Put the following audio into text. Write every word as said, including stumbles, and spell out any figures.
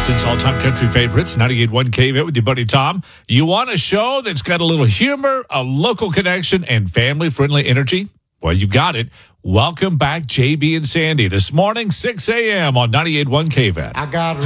Austin's all-time country favorites, ninety-eight point one K V with your buddy Tom. You want a show that's got a little humor, a local connection, and family-friendly energy? Well, you got it. Welcome back, J B and Sandy. This morning, six a.m. on ninety-eight point one K V. I got